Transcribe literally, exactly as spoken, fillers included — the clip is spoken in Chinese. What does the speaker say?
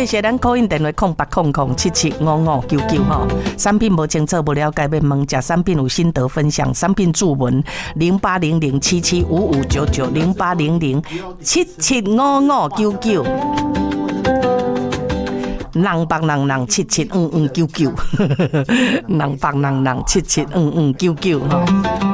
谢谢咱call in电话空八空空七七五五九九哈。产品无清楚不了解，要问假产品有心得分享，产品注文零八零零七七五五九九零八零零七七五五九九。人帮人人七七五五九九，人帮人人七七五五九九哈。